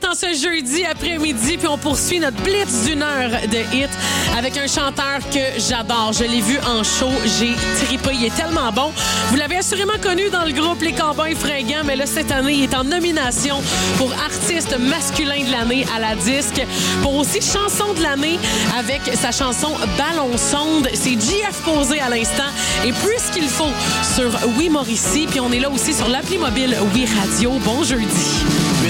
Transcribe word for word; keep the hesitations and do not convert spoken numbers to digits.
en ce jeudi après-midi, puis on poursuit notre blitz d'une heure de hit avec un chanteur que j'adore. Je l'ai vu en show, j'ai trippé, il est tellement bon. Vous l'avez assurément connu dans le groupe Les Cowboys Fringants, mais là, cette année, il est en nomination pour artiste masculin de l'année à la disque, pour aussi chanson de l'année avec sa chanson Ballon sonde. C'est J F Posé à l'instant, et plus qu'il faut sur Oui Mauricie, puis on est là aussi sur l'appli mobile Oui Radio. Bon jeudi.